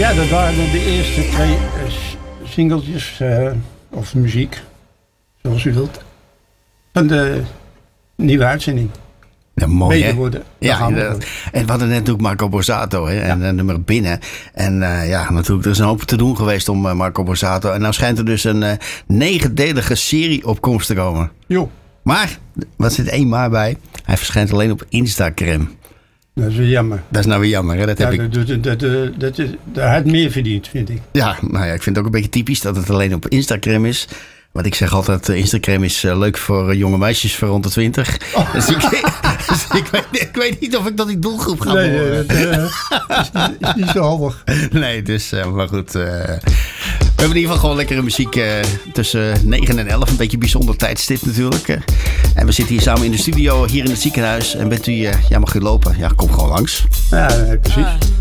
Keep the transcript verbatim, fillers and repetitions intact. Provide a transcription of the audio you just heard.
Ja, dat waren de eerste twee uh, singeltjes, uh, of muziek, zoals u wilt, van de nieuwe uitzending. Ja, mooi, Beter hè? worden. Ja, we en we hadden net natuurlijk Marco Borsato, hè? En ja. nummer Binnen. En uh, ja, natuurlijk, er is een hoop te doen geweest om uh, Marco Borsato. En nou schijnt er dus een uh, negendelige serie op komst te komen. Jo. Maar, wat zit één maar bij? Hij verschijnt alleen op Instagram. Dat is weer jammer. Dat is nou weer jammer, hè? Dat heb ja, ik... dat, dat, dat, dat, dat, is, dat had meer verdiend, vind ik. Ja, nou ja, ik vind het ook een beetje typisch dat het alleen op Instagram is. Want ik zeg altijd, Instagram is uh, leuk voor uh, jonge meisjes van rond de twintig. Oh. Dus, ik, dus ik, weet, ik weet niet of ik dat die doelgroep ga nee, behoren. Nee, dat uh, is, is niet zo handig. Nee, dus, uh, maar goed. Uh, we hebben in ieder geval gewoon lekkere muziek uh, tussen negen en elf. Een beetje bijzonder tijdstip natuurlijk. Uh. En we zitten hier samen in de studio, hier in het ziekenhuis. En bent u, uh, ja, mag u lopen? Ja, kom gewoon langs. Ja, precies.